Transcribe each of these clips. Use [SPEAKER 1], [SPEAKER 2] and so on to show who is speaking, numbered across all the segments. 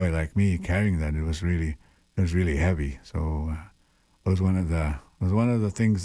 [SPEAKER 1] boy like me carrying that, it was really heavy. So it was one of the it was one of the things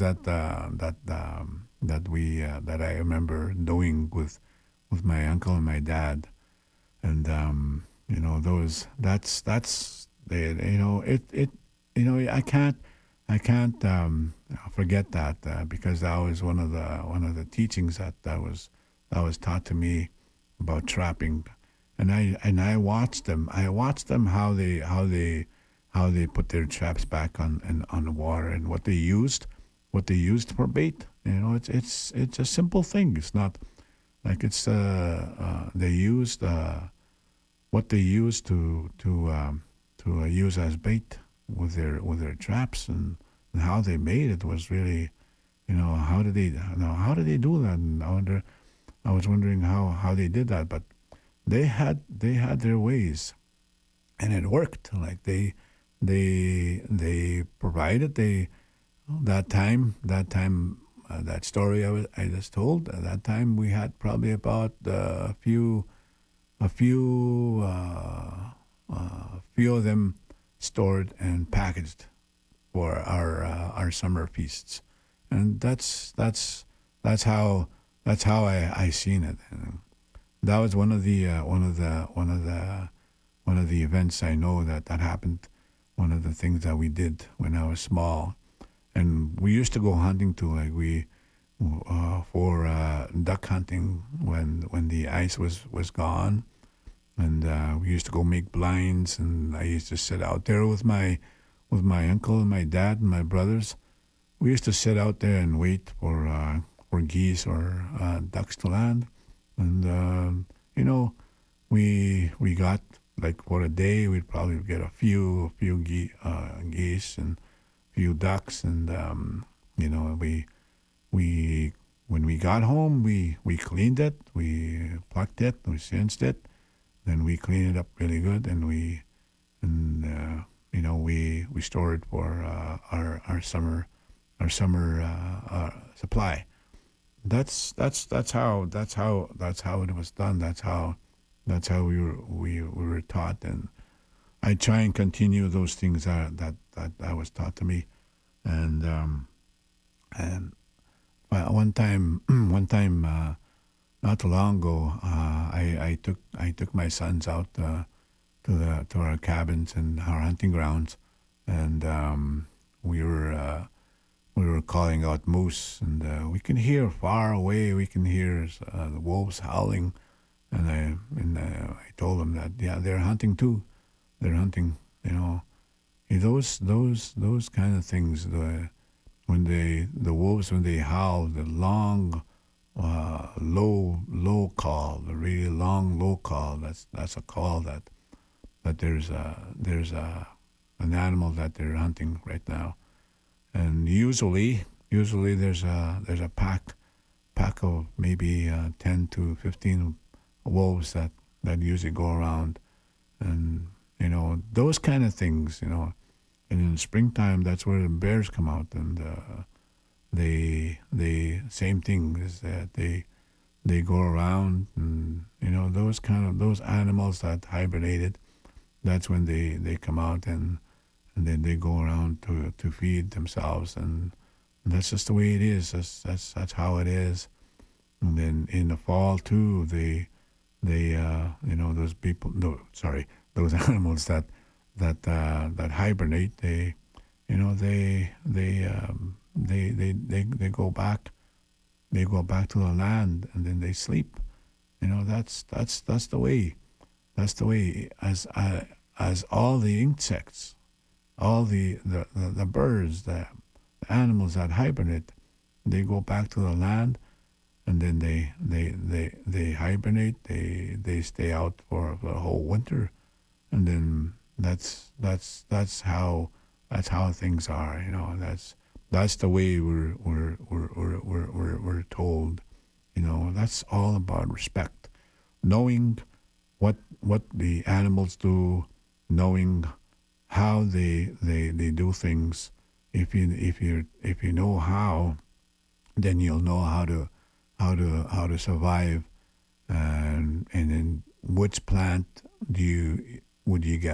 [SPEAKER 1] that I remember doing with my uncle and my dad, and you know those that's the you know it you know I can't forget that because that was one of the teachings that was taught to me about trapping, and I watched them. I watched them how they put their traps back on the water and what they used for bait. You know, it's a simple thing. It's not like it's they used what they used to use as bait with their traps, and how they made it was really, you know, how did they do that? And I was wondering how they did that, but they had their ways, and it worked. Like they provided that time that story I just told. At that time we had probably about a few of them stored and packaged for our summer feasts, and that's how I seen it. And that was one of the events I know that happened. One of the things that we did when I was small, and we used to go hunting too. Like we for duck hunting when the ice was gone, and we used to go make blinds, and I used to sit out there with my uncle and my dad and my brothers. We used to sit out there and wait for geese or ducks to land, and you know we got like for a day we'd probably get geese and few ducks, and you know we when we got home we cleaned it, we plucked it, we singed it, then we clean it up really good, and you know we store it for our summer supply. That's how it was done. That's how we were taught, and I try and continue those things that was taught to me. And and one time one time not too long ago, I took my sons out to our cabins and our hunting grounds, and we were calling out moose, and we can hear far away. We can hear the wolves howling, and I told them that yeah, they're hunting too. They're hunting. You know, those kind of things. When the wolves when they howl, the long low call, the really long low call. That's a call that there's a an animal that they're hunting right now, and usually there's a pack of maybe 10 to 15 wolves that usually go around, and you know those kind of things, you know. And in the springtime, that's where the bears come out, and they same thing is that they go around, and you know those animals that hibernated. That's when they come out, and then they go around to feed themselves, and that's just the way it is. That's how it is. And then in the fall too, they you know those people no sorry those animals that hibernate, they you know they go back to the land, and then they sleep. You know that's the way. That's the way as all the insects, all the birds, the animals that hibernate, they go back to the land, and then they hibernate. They stay out for the whole winter, and then that's how things are. You know, that's the way we're told. You know, that's all about respect, knowing what the animals do, knowing how they do things. If you know how, then you'll know how to survive, and then which plant do would you get?